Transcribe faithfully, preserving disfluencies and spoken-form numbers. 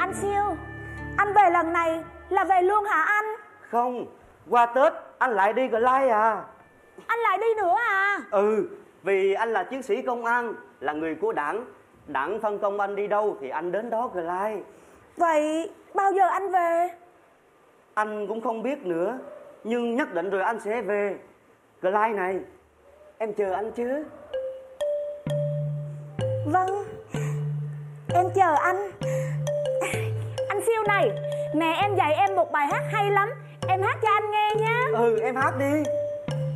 Anh Siêu, anh về lần này là về luôn hả anh? Không, qua Tết anh lại đi Glide à. Anh lại đi nữa à? Ừ, vì anh là chiến sĩ công an, là người của đảng. Đảng phân công anh đi đâu thì anh đến đó Glide. Vậy bao giờ anh về? Anh cũng không biết nữa, nhưng nhất định rồi anh sẽ về. Glide này, em chờ anh chứ? Vâng, em chờ anh. Anh Siêu này, mẹ em dạy em một bài hát hay lắm, em hát cho anh nghe nhé. Ừ, em hát đi.